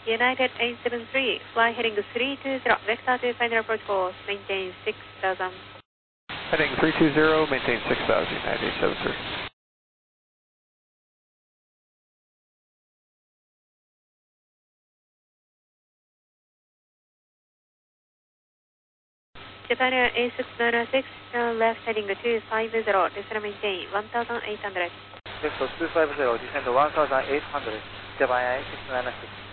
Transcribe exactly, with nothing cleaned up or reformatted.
United eight seven three, fly heading three two zero, vector to final approach course, maintain six thousand. Heading three two zero, maintain six thousand, United eight seven three. Japan Air A six nine six, turn left heading two five zero, descend maintain one thousand eight hundred. Left two five zero, descend one thousand eight hundred, Japan Air A six nine six.